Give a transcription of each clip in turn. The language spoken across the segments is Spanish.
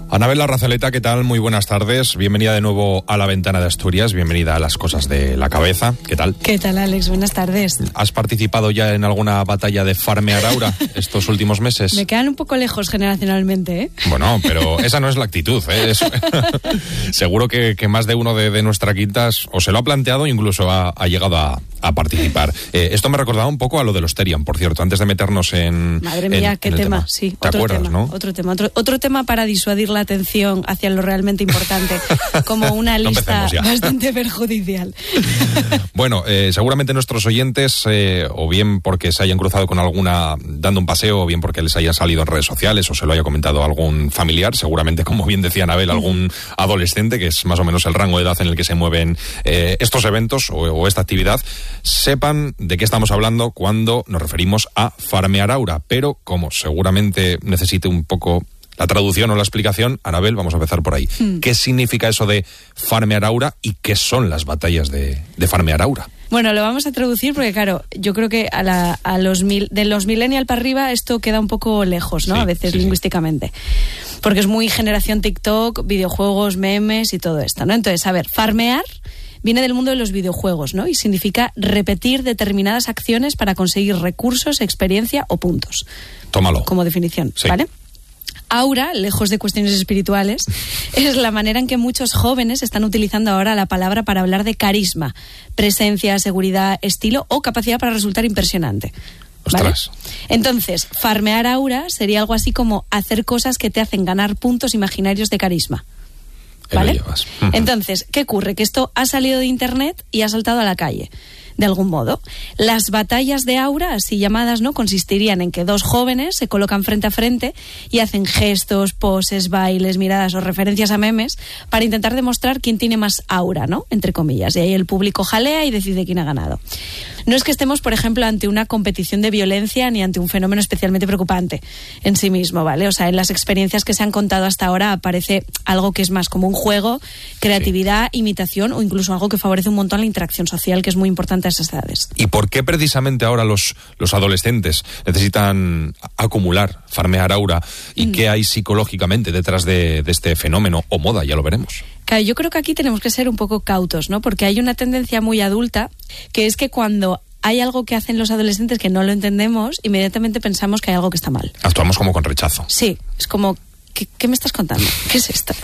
Anabel Larrazaleta, ¿qué tal? Muy buenas tardes. Bienvenida de nuevo a La Ventana de Asturias. Bienvenida a Las Cosas de la Cabeza. ¿Qué tal? ¿Qué tal, Alex? Buenas tardes. ¿Has participado ya en alguna batalla de farmear aura estos últimos meses? Me quedan un poco lejos generacionalmente, ¿eh? Bueno, pero esa no es la actitud, ¿eh? Seguro que más de uno de nuestra quinta o se lo ha planteado o incluso ha llegado a participar. Esto me recordaba un poco a lo de los Terian, por cierto, antes de meternos en... Madre mía, qué tema. Sí, ¿Te acuerdas, tema, no? Otro tema para disuadir la atención hacia lo realmente importante, como una lista bastante perjudicial. Bueno, seguramente nuestros oyentes, o bien porque se hayan cruzado con alguna dando un paseo, o bien porque les haya salido en redes sociales, o se lo haya comentado algún familiar, seguramente, como bien decía Anabel, algún adolescente, que es más o menos el rango de edad en el que se mueven estos eventos o esta actividad, sepan de qué estamos hablando cuando nos referimos a farmear aura. Pero como seguramente necesite un poco la traducción o la explicación, Anabel, vamos a empezar por ahí. ¿Qué significa eso de farmear aura y qué son las batallas de farmear aura? Bueno, lo vamos a traducir porque, claro, yo creo que de los millennial para arriba esto queda un poco lejos, ¿no? Sí, a veces lingüísticamente. Porque es muy generación TikTok, videojuegos, memes y todo esto, ¿no? Entonces, a ver, farmear viene del mundo de los videojuegos, ¿no? Y significa repetir determinadas acciones para conseguir recursos, experiencia o puntos. Tómalo. Como definición, ¿vale? Aura, lejos de cuestiones espirituales, es la manera en que muchos jóvenes están utilizando ahora la palabra para hablar de carisma, presencia, seguridad, estilo o capacidad para resultar impresionante. ¿Vale? Ostras. Entonces, farmear aura sería algo así como hacer cosas que te hacen ganar puntos imaginarios de carisma. ¿Vale? Entonces, ¿qué ocurre? Que esto ha salido de internet y ha saltado a la calle, de algún modo. Las batallas de aura, así llamadas, ¿no?, consistirían en que dos jóvenes se colocan frente a frente y hacen gestos, poses, bailes, miradas o referencias a memes para intentar demostrar quién tiene más aura, ¿no?, entre comillas. Y ahí el público jalea y decide quién ha ganado. No es que estemos, por ejemplo, ante una competición de violencia ni ante un fenómeno especialmente preocupante en sí mismo, ¿vale? O sea, en las experiencias que se han contado hasta ahora aparece algo que es más como un juego, creatividad, imitación o incluso algo que favorece un montón la interacción social, que es muy importante a esas edades. ¿Y por qué precisamente ahora los adolescentes necesitan acumular, farmear aura? ¿Y qué hay psicológicamente detrás de este fenómeno o moda? Ya lo veremos. Claro, yo creo que aquí tenemos que ser un poco cautos, ¿no? Porque hay una tendencia muy adulta, que es que cuando hay algo que hacen los adolescentes que no lo entendemos, inmediatamente pensamos que hay algo que está mal. Actuamos como con rechazo. Sí, es como... ¿Qué me estás contando? ¿Qué es esto?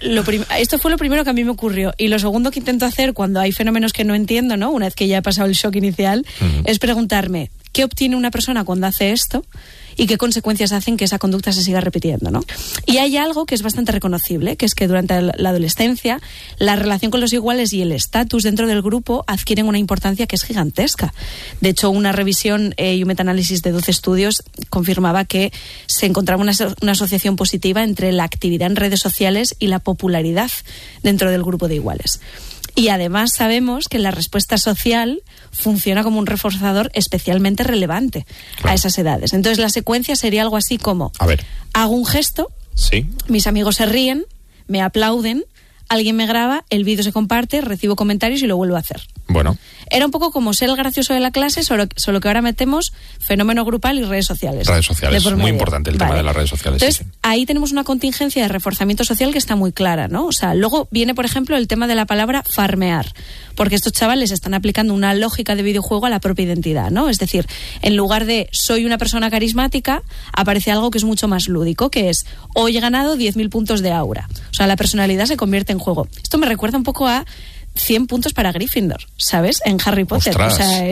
Esto fue lo primero que a mí me ocurrió. Y lo segundo que intento hacer cuando hay fenómenos que no entiendo, ¿no?, una vez que ya he pasado el shock inicial, es preguntarme, ¿qué obtiene una persona cuando hace esto? Y qué consecuencias hacen que esa conducta se siga repitiendo, ¿no? Y hay algo que es bastante reconocible, que es que durante la adolescencia la relación con los iguales y el estatus dentro del grupo adquieren una importancia que es gigantesca. De hecho, una revisión y un metaanálisis de 12 estudios confirmaba que se encontraba una asociación positiva entre la actividad en redes sociales y la popularidad dentro del grupo de iguales. Y además sabemos que la respuesta social funciona como un reforzador especialmente relevante a esas edades. Entonces la secuencia sería algo así como: hago un gesto, mis amigos se ríen, me aplauden, alguien me graba, el vídeo se comparte, recibo comentarios y lo vuelvo a hacer. Bueno. Era un poco como ser el gracioso de la clase, solo que ahora metemos fenómeno grupal y redes sociales. Redes sociales, muy importante el tema de las redes sociales. Entonces, ahí tenemos una contingencia de reforzamiento social que está muy clara, ¿no? O sea, luego viene, por ejemplo, el tema de la palabra farmear, porque estos chavales están aplicando una lógica de videojuego a la propia identidad, ¿no? Es decir, en lugar de soy una persona carismática, aparece algo que es mucho más lúdico, que es hoy he ganado 10.000 puntos de aura. O sea, la personalidad se convierte en juego. Esto me recuerda un poco a 100 puntos para Gryffindor, ¿sabes? En Harry Potter. Ostras. O sea,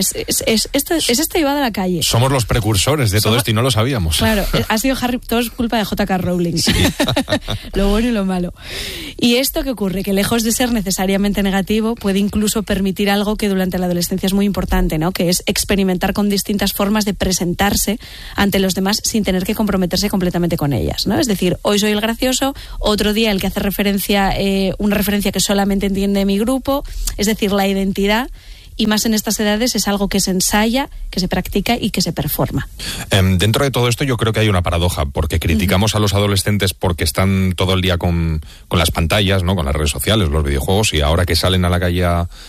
esto llevado a la calle. Somos los precursores de todo esto y no lo sabíamos. Claro, ha sido todo es culpa de J.K. Rowling. Sí. Lo bueno y lo malo. Y esto que ocurre, que lejos de ser necesariamente negativo, puede incluso permitir algo que durante la adolescencia es muy importante, ¿no? Que es experimentar con distintas formas de presentarse ante los demás sin tener que comprometerse completamente con ellas, ¿no? Es decir, hoy soy el gracioso, otro día el que hace referencia, una referencia que solamente entiende mi grupo. Es decir, la identidad, y más en estas edades, es algo que se ensaya, que se practica y que se performa. Dentro de todo esto yo creo que hay una paradoja, porque criticamos a los adolescentes porque están todo el día con las pantallas, ¿no?, con las redes sociales, los videojuegos, y ahora que salen a la calle a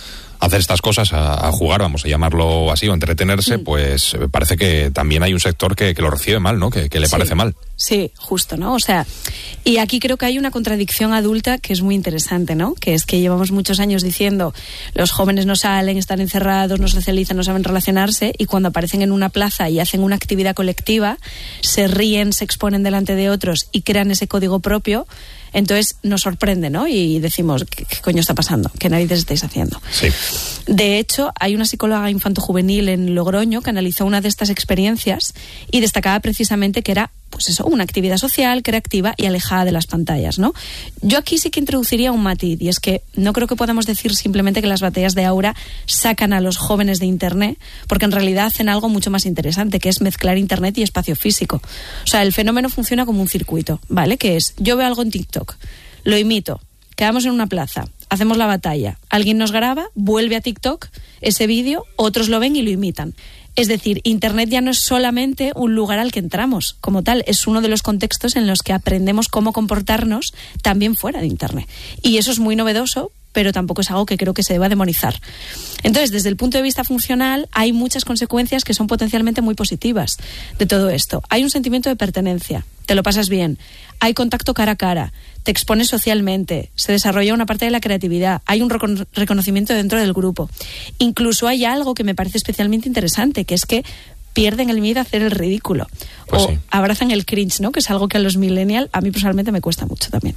hacer estas cosas, a jugar, vamos a llamarlo así, o entretenerse, pues parece que también hay un sector que lo recibe mal, ¿no? Que le parece mal. Sí, justo, ¿no? O sea, y aquí creo que hay una contradicción adulta que es muy interesante, ¿no? Que es que llevamos muchos años diciendo los jóvenes no salen, están encerrados, no socializan, no saben relacionarse, y cuando aparecen en una plaza y hacen una actividad colectiva, se ríen, se exponen delante de otros y crean ese código propio. Entonces nos sorprende, ¿no? Y decimos, ¿qué coño está pasando? ¿Qué narices estáis haciendo? Sí. De hecho, hay una psicóloga infanto-juvenil en Logroño que analizó una de estas experiencias y destacaba precisamente que era, pues eso, una actividad social, creativa y alejada de las pantallas, ¿no? Yo aquí sí que introduciría un matiz, y es que no creo que podamos decir simplemente que las batallas de Aura sacan a los jóvenes de Internet, porque en realidad hacen algo mucho más interesante, que es mezclar Internet y espacio físico. O sea, el fenómeno funciona como un circuito, ¿vale? Que es, yo veo algo en TikTok, lo imito, quedamos en una plaza, hacemos la batalla, alguien nos graba, vuelve a TikTok ese vídeo, otros lo ven y lo imitan. Es decir, Internet ya no es solamente un lugar al que entramos, como tal, es uno de los contextos en los que aprendemos cómo comportarnos también fuera de Internet. Y eso es muy novedoso, pero tampoco es algo que creo que se deba demonizar. Entonces, desde el punto de vista funcional, hay muchas consecuencias que son potencialmente muy positivas de todo esto. Hay un sentimiento de pertenencia, te lo pasas bien, hay contacto cara a cara, te expones socialmente, se desarrolla una parte de la creatividad, hay un reconocimiento dentro del grupo. Incluso hay algo que me parece especialmente interesante, que es que pierden el miedo a hacer el ridículo. Pues o sí. Abrazan el cringe, ¿no? Que es algo que a los millennials, a mí personalmente me cuesta mucho también.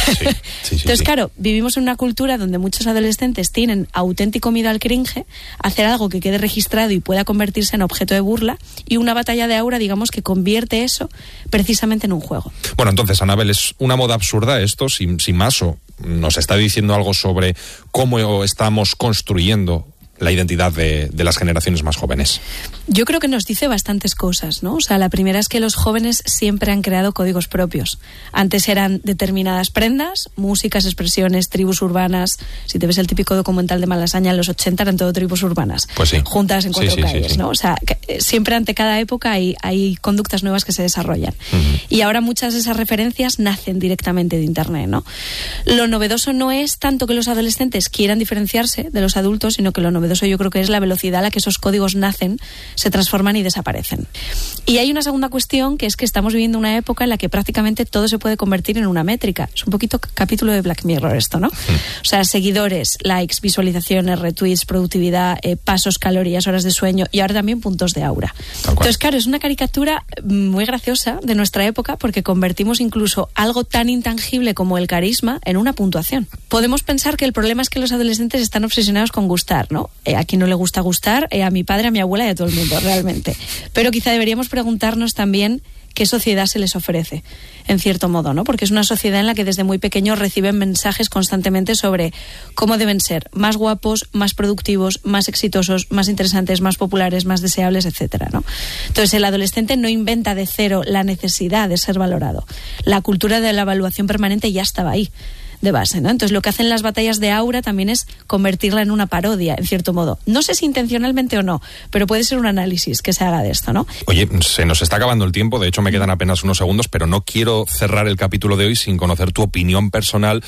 Sí. Entonces, claro, vivimos en una cultura donde muchos adolescentes tienen auténtico miedo al cringe, hacer algo que quede registrado y pueda convertirse en objeto de burla, y una batalla de Aura, digamos, que convierte eso precisamente en un juego. Bueno, entonces, Anabel, es una moda absurda esto, sin más, o nos está diciendo algo sobre cómo estamos construyendo la identidad de las generaciones más jóvenes. Yo creo que nos dice bastantes cosas, ¿no? O sea, la primera es que los jóvenes siempre han creado códigos propios. Antes eran determinadas prendas, músicas, expresiones, tribus urbanas. Si te ves el típico documental de Malasaña en los 80, eran todo tribus urbanas. Pues sí. Juntas en cuatro calles, ¿no? O sea, siempre ante cada época hay conductas nuevas que se desarrollan. Y ahora muchas de esas referencias nacen directamente de Internet, ¿no? Lo novedoso no es tanto que los adolescentes quieran diferenciarse de los adultos, sino que lo novedoso yo creo que es la velocidad a la que esos códigos nacen, se transforman y desaparecen. Y hay una segunda cuestión, que es que estamos viviendo una época en la que prácticamente todo se puede convertir en una métrica. Es un poquito capítulo de Black Mirror esto, ¿no? O sea, seguidores, likes, visualizaciones, retweets, productividad, pasos, calorías, horas de sueño y ahora también puntos de Aura. Entonces, claro, es una caricatura muy graciosa de nuestra época porque convertimos incluso algo tan intangible como el carisma en una puntuación. Podemos pensar que el problema es que los adolescentes están obsesionados con gustar, ¿no? A quien no le gusta gustar, a mi padre, a mi abuela y a todo el mundo, realmente. Pero quizá deberíamos preguntarnos también qué sociedad se les ofrece, en cierto modo, ¿no? Porque es una sociedad en la que desde muy pequeños reciben mensajes constantemente sobre cómo deben ser más guapos, más productivos, más exitosos, más interesantes, más populares, más deseables, etcétera, ¿no? Entonces, el adolescente no inventa de cero la necesidad de ser valorado. La cultura de la evaluación permanente ya estaba ahí, de base, ¿no? Entonces lo que hacen las batallas de Aura también es convertirla en una parodia, en cierto modo. No sé si intencionalmente o no, pero puede ser un análisis que se haga de esto, ¿no? Oye, se nos está acabando el tiempo, de hecho me quedan apenas unos segundos, pero no quiero cerrar el capítulo de hoy sin conocer tu opinión personal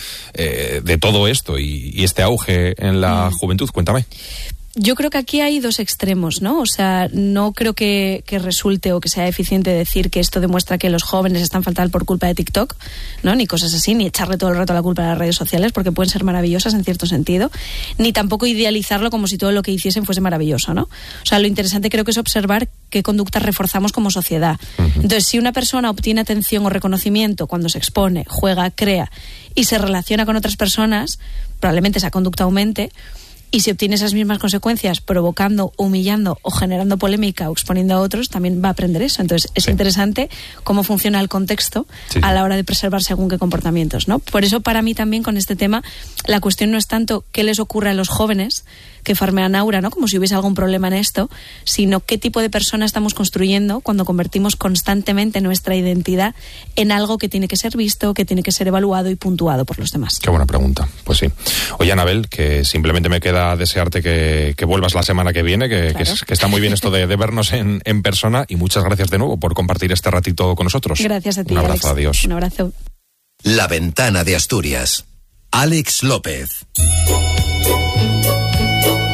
de todo esto y este auge en la juventud. Cuéntame. Yo creo que aquí hay dos extremos, ¿no? O sea, no creo que resulte o que sea eficiente decir que esto demuestra que los jóvenes están fatal por culpa de TikTok, ¿no? Ni cosas así, ni echarle todo el rato la culpa a las redes sociales, porque pueden ser maravillosas en cierto sentido, ni tampoco idealizarlo como si todo lo que hiciesen fuese maravilloso, ¿no? O sea, lo interesante creo que es observar qué conductas reforzamos como sociedad. Entonces, si una persona obtiene atención o reconocimiento cuando se expone, juega, crea y se relaciona con otras personas, probablemente esa conducta aumente. Y si obtiene esas mismas consecuencias provocando, humillando o generando polémica o exponiendo a otros, también va a aprender eso. Entonces es interesante cómo funciona el contexto a la hora de preservar según qué comportamientos, ¿no? Por eso para mí también con este tema la cuestión no es tanto qué les ocurre a los jóvenes que farmean Aura, ¿no? Como si hubiese algún problema en esto, sino qué tipo de persona estamos construyendo cuando convertimos constantemente nuestra identidad en algo que tiene que ser visto, que tiene que ser evaluado y puntuado por los demás. Qué buena pregunta, pues sí. Oye, Anabel, que simplemente me queda desearte que vuelvas la semana que viene, que está muy bien esto de vernos en persona, y muchas gracias de nuevo por compartir este ratito con nosotros. Gracias a ti, Un abrazo, Alex. adiós. Un abrazo. La Ventana de Asturias. Alex López.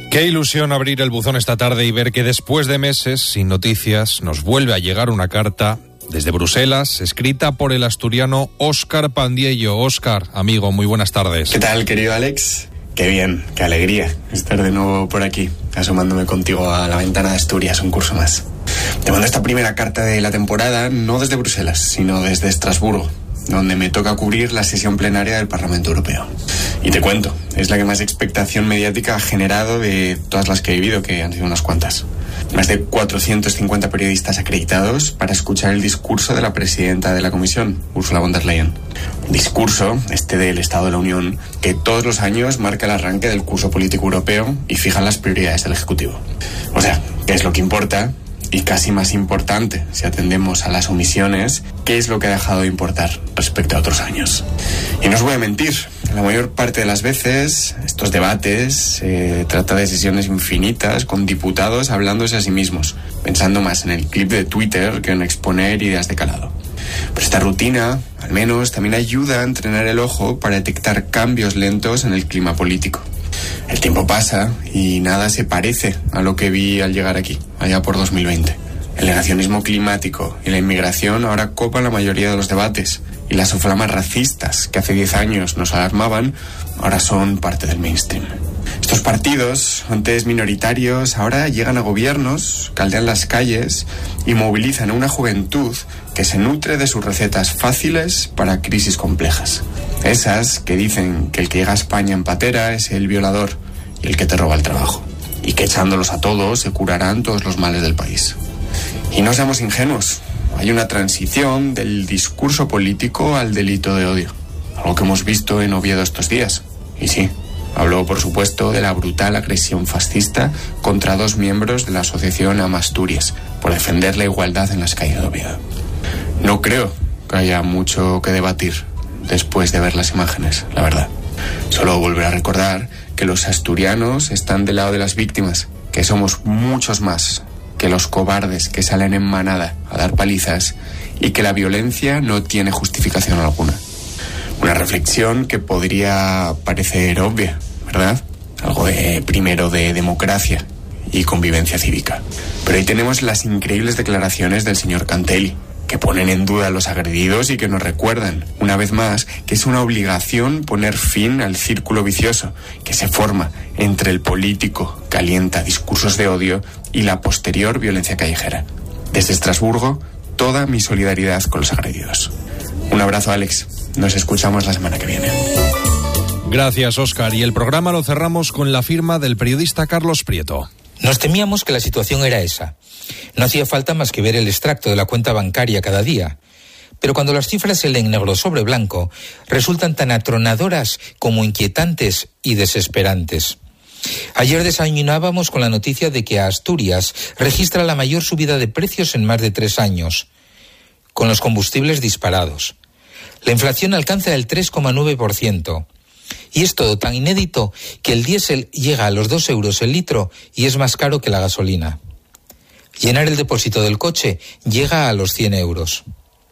Qué ilusión abrir el buzón esta tarde y ver que después de meses sin noticias nos vuelve a llegar una carta desde Bruselas, escrita por el asturiano Óscar Pandiello. Óscar, amigo, muy buenas tardes. ¿Qué tal, querido Alex? Qué bien, qué alegría estar de nuevo por aquí, asomándome contigo a la ventana de Asturias, un curso más. Te mando esta primera carta de la temporada, no desde Bruselas, sino desde Estrasburgo, donde me toca cubrir la sesión plenaria del Parlamento Europeo. Y te cuento, es la que más expectación mediática ha generado de todas las que he vivido, que han sido unas cuantas. Más de 450 periodistas acreditados para escuchar el discurso de la presidenta de la Comisión, Ursula von der Leyen. Un discurso, del Estado de la Unión, que todos los años marca el arranque del curso político europeo y fija las prioridades del Ejecutivo. O sea, ¿qué es lo que importa? Y casi más importante, si atendemos a las omisiones, ¿qué es lo que ha dejado de importar respecto a otros años? Y no os voy a mentir, la mayor parte de las veces estos debates se trata de sesiones infinitas con diputados hablándose a sí mismos, pensando más en el clip de Twitter que en exponer ideas de calado. Pero esta rutina, al menos, también ayuda a entrenar el ojo para detectar cambios lentos en el clima político. El tiempo pasa y nada se parece a lo que vi al llegar aquí, allá por 2020. El negacionismo climático y la inmigración ahora copan la mayoría de los debates, y las soflamas racistas que hace 10 años nos alarmaban ahora son parte del mainstream. Estos partidos, antes minoritarios, ahora llegan a gobiernos, caldean las calles y movilizan a una juventud que se nutre de sus recetas fáciles para crisis complejas. Esas que dicen que el que llega a España en patera es el violador y el que te roba el trabajo, y que echándolos a todos se curarán todos los males del país. Y no seamos ingenuos, hay una transición del discurso político al delito de odio, algo que hemos visto en Oviedo estos días. Y sí, hablo por supuesto de la brutal agresión fascista contra 2 miembros de la asociación Amasturias por defender la igualdad en las calles de Oviedo. No creo que haya mucho que debatir después de ver las imágenes, la verdad. Solo volver a recordar que los asturianos están del lado de las víctimas, que somos muchos más que los cobardes que salen en manada a dar palizas y que la violencia no tiene justificación alguna. Una reflexión que podría parecer obvia, ¿verdad? Algo primero de democracia y convivencia cívica. Pero ahí tenemos las increíbles declaraciones del señor Cantelli, que ponen en duda a los agredidos y que nos recuerdan, una vez más, que es una obligación poner fin al círculo vicioso que se forma entre el político que alienta discursos de odio y la posterior violencia callejera. Desde Estrasburgo, toda mi solidaridad con los agredidos. Un abrazo, Alex. Nos escuchamos la semana que viene. Gracias, Óscar. Y el programa lo cerramos con la firma del periodista Carlos Prieto. Nos temíamos que la situación era esa. No hacía falta más que ver el extracto de la cuenta bancaria cada día. Pero cuando las cifras se leen negro sobre blanco, resultan tan atronadoras como inquietantes y desesperantes. Ayer desayunábamos con la noticia de que Asturias registra la mayor subida de precios en más de 3 años, con los combustibles disparados. La inflación alcanza el 3,9%. Y es todo tan inédito que el diésel llega a los 2 euros el litro y es más caro que la gasolina. Llenar el depósito del coche llega a los 100 euros.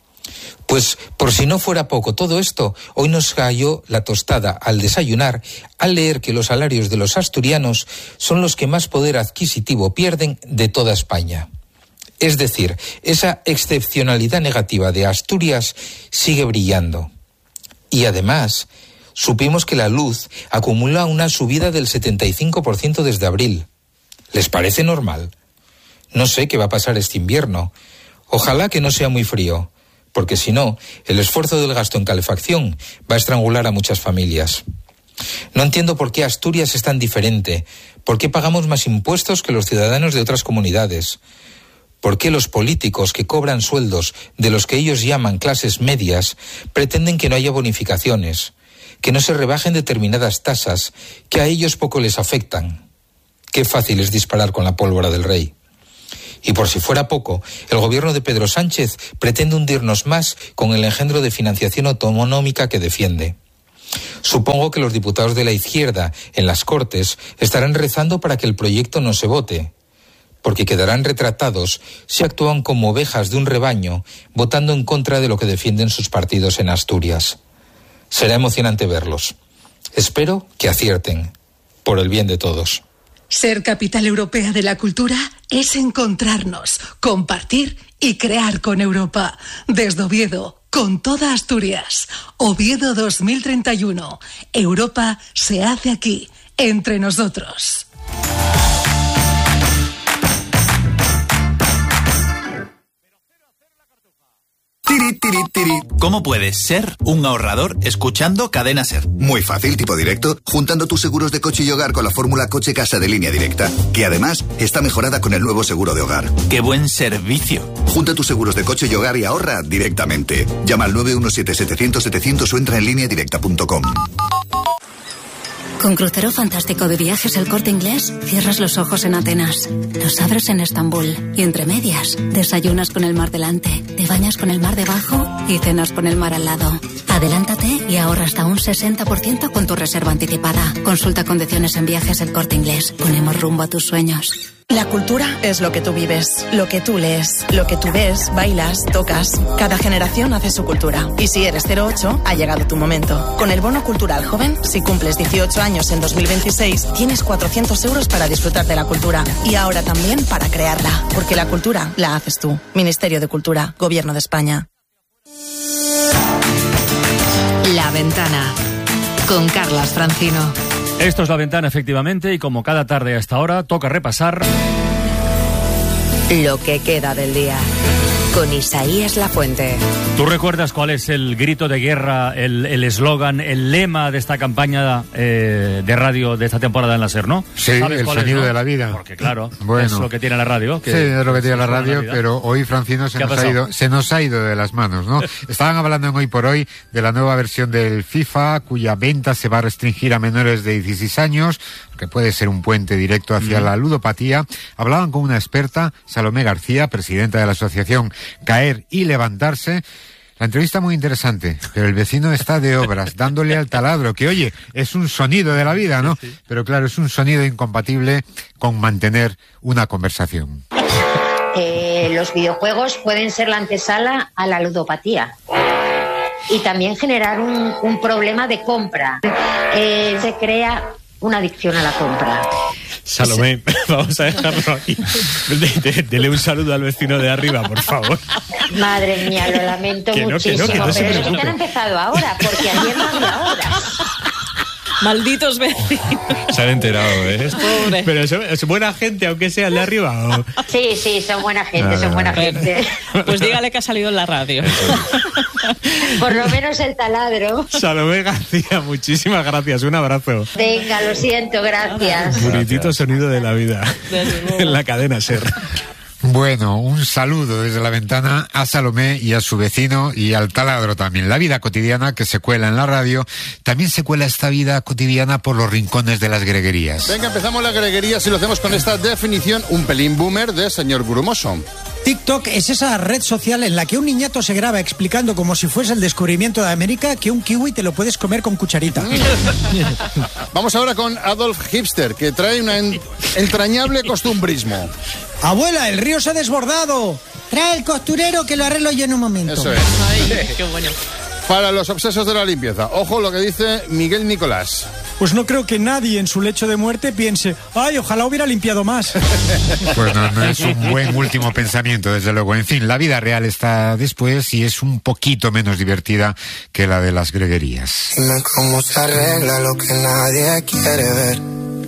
Pues, por si no fuera poco todo esto, hoy nos cayó la tostada al desayunar al leer que los salarios de los asturianos son los que más poder adquisitivo pierden de toda España. Es decir, esa excepcionalidad negativa de Asturias sigue brillando. Y además, supimos que la luz acumula una subida del 75% desde abril. ¿Les parece normal? No sé qué va a pasar este invierno. Ojalá que no sea muy frío, porque si no, el esfuerzo del gasto en calefacción va a estrangular a muchas familias. No entiendo por qué Asturias es tan diferente, por qué pagamos más impuestos que los ciudadanos de otras comunidades, por qué los políticos que cobran sueldos de los que ellos llaman clases medias pretenden que no haya bonificaciones, que no se rebajen determinadas tasas que a ellos poco les afectan. Qué fácil es disparar con la pólvora del rey. Y por si fuera poco, el gobierno de Pedro Sánchez pretende hundirnos más con el engendro de financiación autonómica que defiende. Supongo que los diputados de la izquierda en las Cortes estarán rezando para que el proyecto no se vote, porque quedarán retratados si actúan como ovejas de un rebaño, votando en contra de lo que defienden sus partidos en Asturias. Será emocionante verlos. Espero que acierten, por el bien de todos. Ser capital europea de la cultura es encontrarnos, compartir y crear con Europa. Desde Oviedo, con toda Asturias. Oviedo 2031. Europa se hace aquí, entre nosotros. Tiri, tiri, tiri. ¿Cómo puedes ser un ahorrador escuchando Cadena Ser? Muy fácil, tipo directo, juntando tus seguros de coche y hogar con la fórmula Coche Casa de Línea Directa, que además está mejorada con el nuevo seguro de hogar. ¡Qué buen servicio! Junta tus seguros de coche y hogar y ahorra directamente. Llama al 917-700-700 o entra en lineadirecta.com. Con crucero fantástico de viajes El Corte Inglés, cierras los ojos en Atenas, los abres en Estambul y entre medias, desayunas con el mar delante, te bañas con el mar debajo y cenas con el mar al lado. Adelántate y ahorra hasta un 60% con tu reserva anticipada. Consulta condiciones en Viajes El Corte Inglés. Ponemos rumbo a tus sueños. La cultura es lo que tú vives, lo que tú lees, lo que tú ves, bailas, tocas. Cada generación hace su cultura. Y si eres 08, ha llegado tu momento. Con el Bono Cultural Joven, si cumples 18 años en 2026, tienes 400 euros para disfrutar de la cultura. Y ahora también para crearla. Porque la cultura la haces tú. Ministerio de Cultura, Gobierno de España. La Ventana, con Carlas Francino. Esto es La Ventana, efectivamente, y como cada tarde a esta hora, toca repasar lo que queda del día, con Isaías Lafuente. ¿Tú recuerdas cuál es el grito de guerra, el eslogan, el lema de esta campaña de radio de esta temporada en la SER, no? Sí, el sonido de la vida. Porque claro, bueno, es lo que tiene la radio. Sí, es lo que tiene la radio, pero hoy, Francino, se nos ha ido de las manos, ¿no? Estaban hablando en Hoy por Hoy de la nueva versión del FIFA, cuya venta se va a restringir a menores de 16 años, que puede ser un puente directo hacia la ludopatía. Hablaban con una experta, Salomé García, presidenta de la asociación Caer y Levantarse. La entrevista muy interesante, pero el vecino está de obras, dándole al taladro, que oye, es un sonido de la vida, ¿no? Pero claro, es un sonido incompatible con mantener una conversación. Los videojuegos pueden ser la antesala a la ludopatía y también generar un problema de compra. Se crea una adicción a la compra. Salomé, vamos a dejarlo aquí. Dele un saludo al vecino de arriba, por favor. Madre mía, lo lamento muchísimo, pero es que han empezado ahora, porque ayer no había horas. Malditos vecinos. Se han enterado, ¿eh? Pobre. Pero es buena gente, aunque sea el de arriba. ¿O? Sí, son buena gente, son buena gente. Pues dígale que ha salido en la radio. Por lo menos el taladro. Salomé García, muchísimas gracias. Un abrazo. Venga, lo siento, gracias. Bonitito sonido de la vida. En la cadena SER. Bueno, un saludo desde La Ventana a Salomé y a su vecino y al taladro también. La vida cotidiana que se cuela en la radio, también se cuela esta vida cotidiana por los rincones de las greguerías. Venga, empezamos las greguerías y lo hacemos con esta definición un pelín boomer de señor Grumoso. TikTok es esa red social en la que un niñato se graba explicando como si fuese el descubrimiento de América que un kiwi te lo puedes comer con cucharita. Vamos ahora con Adolf Hipster, que trae un entrañable costumbrismo. Abuela, el río se ha desbordado. Trae el costurero que lo arreglo yo en un momento. Eso es. Ay, qué bueno. Para los obsesos de la limpieza, ojo lo que dice Miguel Nicolás. Pues no creo que nadie en su lecho de muerte piense, ay, ojalá hubiera limpiado más. Pues no es un buen último pensamiento, desde luego. En fin, la vida real está después y es un poquito menos divertida que la de las greguerías. Dime cómo se arregla lo que nadie quiere ver.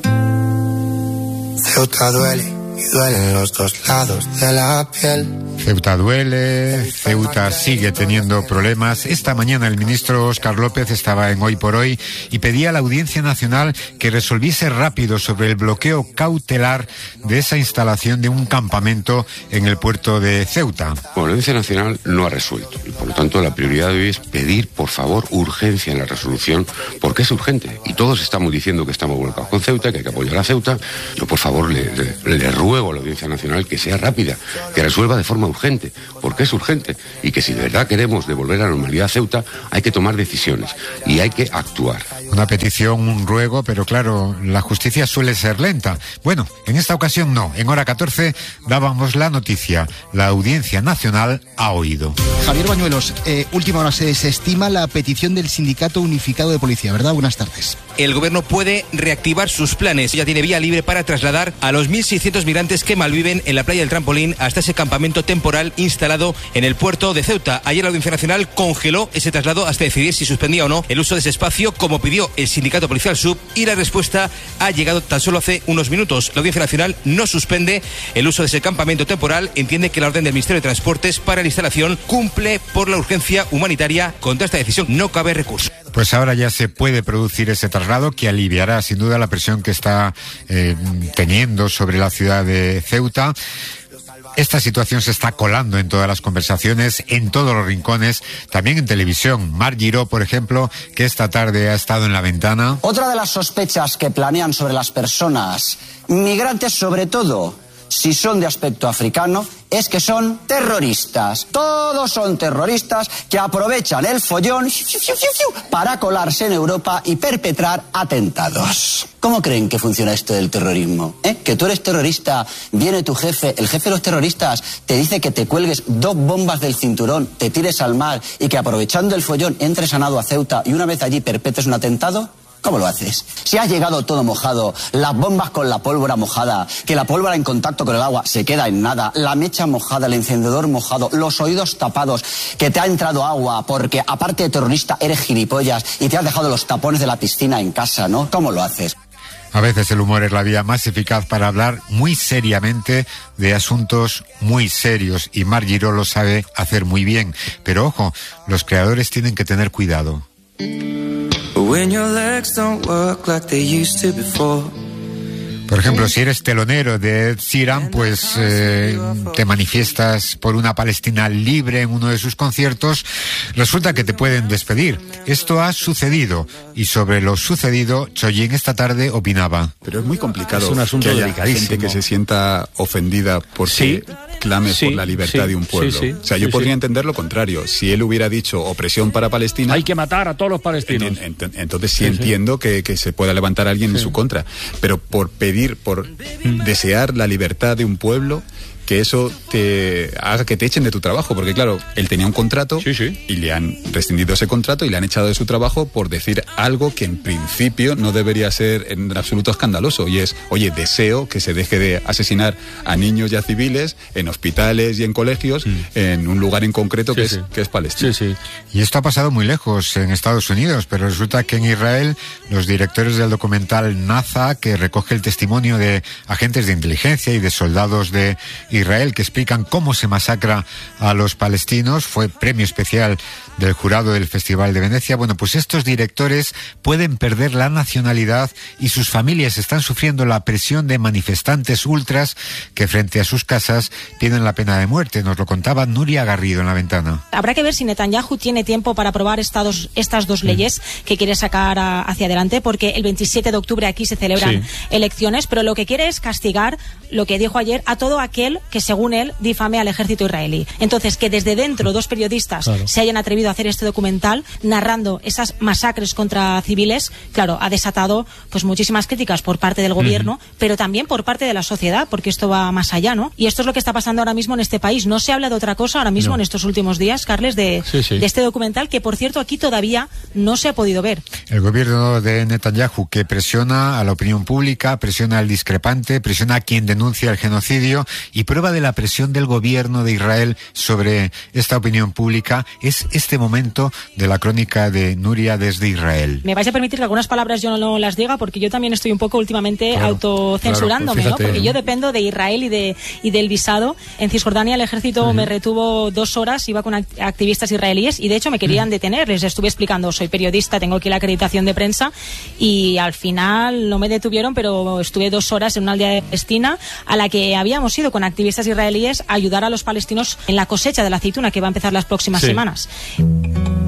Ceuta duele. Y duelen los dos lados de la piel. Ceuta duele, Ceuta sigue teniendo problemas. Esta mañana el ministro Óscar López estaba en Hoy por Hoy y pedía a la Audiencia Nacional que resolviese rápido sobre el bloqueo cautelar de esa instalación de un campamento en el puerto de Ceuta. Bueno, la Audiencia Nacional no ha resuelto y por lo tanto la prioridad de hoy es pedir, por favor, urgencia en la resolución, porque es urgente y todos estamos diciendo que estamos volcados con Ceuta, que hay que apoyar a Ceuta. Yo, por favor, le ruego a la Audiencia Nacional que sea rápida, que resuelva de forma urgente, porque es urgente, y que si de verdad queremos devolver la normalidad a Ceuta, hay que tomar decisiones y hay que actuar. Una petición, un ruego, pero claro, la justicia suele ser lenta. Bueno, en esta ocasión no. En hora 14 dábamos la noticia. La Audiencia Nacional ha oído. Javier Bañuelos, última hora, se desestima la petición del Sindicato Unificado de Policía, ¿verdad? Buenas tardes. el gobierno puede reactivar sus planes. Ya tiene vía libre para trasladar a los 1.600 migrantes que malviven en la playa del Trampolín hasta ese campamento temporal instalado en el puerto de Ceuta. Ayer la Audiencia Nacional congeló ese traslado hasta decidir si suspendía o no el uso de ese espacio, como pidió el sindicato policial SUB, y la respuesta ha llegado tan solo hace unos minutos. La Audiencia Nacional no suspende el uso de ese campamento temporal, entiende que la orden del Ministerio de Transportes para la instalación cumple por la urgencia humanitaria. Contra esta decisión no cabe recurso. Pues ahora ya se puede producir ese traslado que aliviará sin duda la presión que está teniendo sobre la ciudad de Ceuta. Esta situación se está colando en todas las conversaciones, en todos los rincones, también en televisión. Marc Giró, por ejemplo, que esta tarde ha estado en La Ventana. Otra de las sospechas que planean sobre las personas migrantes, sobre todo si son de aspecto africano, es que son terroristas. Todos son terroristas que aprovechan el follón para colarse en Europa y perpetrar atentados. ¿Cómo creen que funciona esto del terrorismo? Que tú eres terrorista, viene tu jefe, el jefe de los terroristas, te dice que te cuelgues 2 bombas del cinturón, te tires al mar y que aprovechando el follón entres a nado a Ceuta y una vez allí perpetres un atentado. ¿Cómo lo haces? Si has llegado todo mojado, las bombas con la pólvora mojada, que la pólvora en contacto con el agua se queda en nada, la mecha mojada, el encendedor mojado, los oídos tapados, que te ha entrado agua porque aparte de terrorista eres gilipollas y te has dejado los tapones de la piscina en casa, ¿no? ¿Cómo lo haces? A veces el humor es la vía más eficaz para hablar muy seriamente de asuntos muy serios, y Marc Giró lo sabe hacer muy bien. Pero ojo, los creadores tienen que tener cuidado. Por ejemplo, si eres telonero de Ed Sheeran, pues te manifiestas por una Palestina libre en uno de sus conciertos, resulta que te pueden despedir. Esto ha sucedido, y sobre lo sucedido, Chollín esta tarde opinaba. Pero es muy complicado. Es un asunto que haya delicadísimo. gente que se sienta ofendida porque clame por la libertad de un pueblo. O sea, yo podría entender lo contrario. Si él hubiera dicho opresión para Palestina... Hay que matar a todos los palestinos. Entonces sí entiendo que se pueda levantar alguien en su contra. Pero por pedir, por desear la libertad de un pueblo, que eso te haga que te echen de tu trabajo, porque claro, él tenía un contrato y le han rescindido ese contrato y le han echado de su trabajo por decir algo que en principio no debería ser en absoluto escandaloso, y es, oye, deseo que se deje de asesinar a niños y a civiles en hospitales y en colegios en un lugar en concreto que es Palestina. Y esto ha pasado muy lejos en Estados Unidos, pero resulta que en Israel los directores del documental Naza, que recoge el testimonio de agentes de inteligencia y de soldados de Israel que explican cómo se masacra a los palestinos, fue premio especial del jurado del Festival de Venecia. Bueno, pues estos directores pueden perder la nacionalidad y sus familias están sufriendo la presión de manifestantes ultras que frente a sus casas piden la pena de muerte. Nos lo contaba Nuria Garrido en La Ventana. Habrá que ver si Netanyahu tiene tiempo para aprobar estas dos leyes que quiere sacar hacia adelante, porque el 27 de octubre aquí se celebran elecciones, pero lo que quiere es castigar, lo que dijo ayer, a todo aquel que según él difame al ejército israelí. Entonces, que desde dentro 2 periodistas se hayan atrevido a hacer este documental narrando esas masacres contra civiles, claro, ha desatado pues muchísimas críticas por parte del gobierno, pero también por parte de la sociedad, porque esto va más allá, ¿no? Y esto es lo que está pasando ahora mismo en este país. No se habla de otra cosa ahora mismo en estos últimos días, Carles, de este documental, que por cierto aquí todavía no se ha podido ver. El gobierno de Netanyahu, que presiona a la opinión pública, presiona al discrepante, presiona a quien denuncia el genocidio, y prueba de la presión del gobierno de Israel sobre esta opinión pública es este momento de la crónica de Nuria desde Israel. Me vais a permitir que algunas palabras yo no las diga, porque yo también estoy un poco últimamente autocensurándome, pues ¿no? Porque yo dependo de Israel y del visado. En Cisjordania el ejército me retuvo 2 horas, iba con activistas israelíes y de hecho me querían detener. Les estuve explicando, soy periodista, tengo aquí la acreditación de prensa, y al final no me detuvieron, pero estuve 2 horas en una aldea de Palestina a la que habíamos ido con activistas israelíes a ayudar a los palestinos en la cosecha de la aceituna que va a empezar las próximas semanas.